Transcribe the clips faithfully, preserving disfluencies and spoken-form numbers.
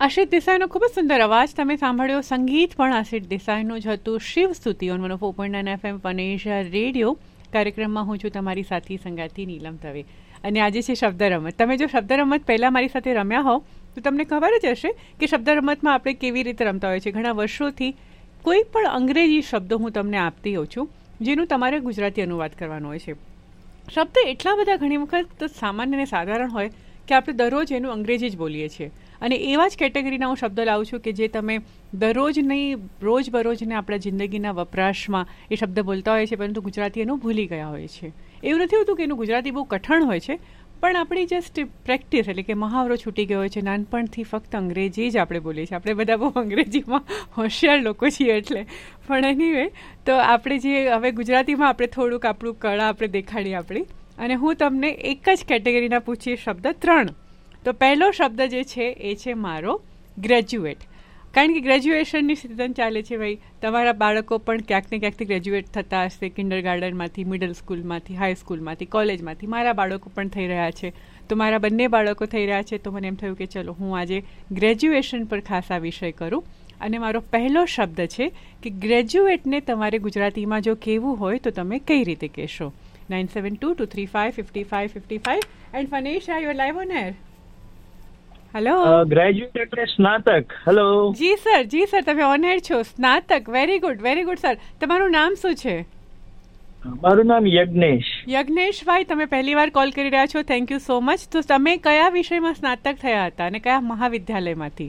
આશિષ દેસાઈનો ખૂબ જ સુંદર અવાજ તમે સાંભળ્યો. સંગીત પણ આશિષ દેસાઈનું જ હતું. શિવ સ્તુતિ on one four point nine FM પનેશા radio કાર્યક્રમમાં હું છું તમારી સાથી સંગાતી નીલમ દવે. અને આજે છે શબ્દ રમત. તમે જો શબ્દ રમત પહેલાં મારી સાથે રમ્યા હો તો તમને ખબર જ હશે કે શબ્દ રમતમાં આપણે કેવી રીતે રમતા હોય છે. ઘણા વર્ષોથી કોઈ પણ અંગ્રેજી શબ્દો હું તમને આપતી હોઉં છું જેનું તમારે ગુજરાતી અનુવાદ કરવાનો હોય છે. શબ્દ એટલા બધા ઘણી વખત સામાન્ય અને સાધારણ હોય કે આપણે દરરોજ એનું અંગ્રેજી જ બોલીએ છીએ. અને એવા જ કેટેગરીના હું શબ્દ લાવું છું કે જે તમે દરરોજ નહીં રોજબરોજને આપણા જિંદગીના વપરાશમાં એ શબ્દ બોલતા હોય છે, પરંતુ ગુજરાતી એનું ભૂલી ગયા હોય છે. એવું નથી હોતું કે એનું ગુજરાતી બહુ કઠણ હોય છે, પણ આપણી જસ્ટ પ્રેક્ટિસ એટલે કે મહાવરો છૂટી ગયો હોય છે. નાનપણથી ફક્ત અંગ્રેજી જ આપણે બોલીએ છીએ. આપણે બધા બહુ અંગ્રેજીમાં હોશિયાર લોકો છીએ એટલે. પણ એનીવે તો આપણે જે હવે ગુજરાતીમાં આપણે થોડુંક આપણું કળા આપણે દેખાડીએ આપણી. અને હું તમને એક જ કેટેગરીના પૂછીએ શબ્દ ત્રણ. તો પહેલો શબ્દ જે છે એ છે મારો ગ્રેજ્યુએટ. કારણ કે ગ્રેજ્યુએશનની સિઝન ચાલે છે ભાઈ. તમારા બાળકો પણ ક્યાંક ને ક્યાંકથી ગ્રેજ્યુએટ થતા હશે, કિન્ડર ગાર્ડનમાંથી, મિડલ સ્કૂલમાંથી, હાઈ સ્કૂલમાંથી, કોલેજમાંથી. મારા બાળકો પણ થઈ રહ્યા છે. તો મારા બંને બાળકો થઈ રહ્યા છે તો મને એમ થયું કે ચલો હું આજે ગ્રેજ્યુએશન પર ખાસ આ વિષય કરું. અને મારો પહેલો શબ્દ છે કે ગ્રેજ્યુએટને તમારે ગુજરાતીમાં જો કહેવું હોય તો તમે કઈ રીતે કહેશો? Nine seven two two three five fifty five fifty five and ફનેશા you live on air. Hello. Graduate એટલે સ્નાતક. હેલો. જી સર, જી સર, તમે ઓન એર છો. સ્નાતક. Very good, very good sir. તમારું નામ શું છે? મારું નામ યજ્ઞેશ. યજ્ઞેશભાઈ, તમે પહેલી વાર કોલ કરી રહ્યા છો. Thank you so much. તો તમે કયા વિષયમાં સ્નાતક થયા હતા અને કયા મહાવિદ્યાલયમાંથી?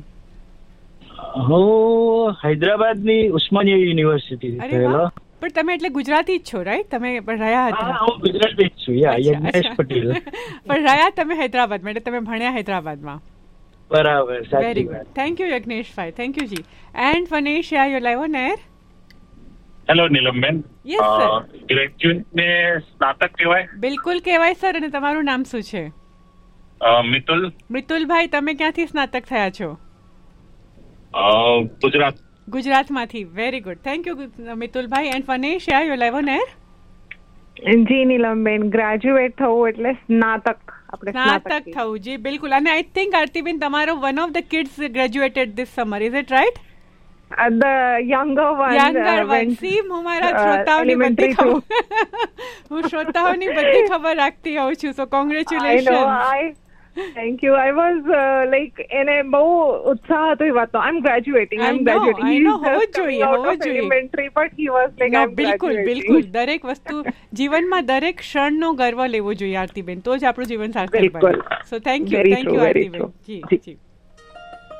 હું હૈદરાબાદની ઉસ્માનિયા યુનિવર્સિટી થયેલો. પણ તમે એટલે ગુજરાતી જ છો, રાઈટ? તમે પણ રહ્યા હતા? હું ગુજરાતી જ છું. યા યજ્ઞેશ પટેલ. પણ રહ્યા તમે હૈદરાબાદમાં, એટલે તમે ભણ્યા હૈદરાબાદમાં. બરાબર. Very good. Thank you Yagneshbhai. Thank you G. And ફનેશા you live on air. Hello Neelamben. Yes sir. Graduate ને સ્નાતક કહેવાય? બિલકુલ કહેવાય સર. અને તમારું નામ શું છે? મિતુલ. મિતુલભાઈ, તમે ક્યાંથી સ્નાતક થયા છો? ગુજરાત. ગુજરાતમાંથી. Very good. Thank you મિતુલભાઈ. And ફનેશા you live on air. G Neelamben, graduate થવું એટલે સ્નાતક. સ્નાતક થવું. જી બિલકુલ. અને આઈ થિંક આરતીબેન તમારો one of the kids graduated this summer. Is it right? The younger one. Younger one. See, હું મારા શ્રોતાઓની બધી ખબર હું શ્રોતાઓની બધી ખબર રાખતી હોઉં છું. So congratulations. Thank you. I was uh, like એને બહુ ઉત્સાહ હતો એ વાતનો. I'm graduating. I'm graduating. I know. હોવું જોઈએ, હોવું જોઈએ. Elementary, but he was like I'm બિલકુલ બિલકુલ. દરેક વસ્તુ જીવનમાં દરેક ક્ષણનો ગર્વ લેવો જોઈએ આરતીબેન, તો જ આપણું જીવન સાર્થક બને. So thank you. Thank you Aartiben. G G.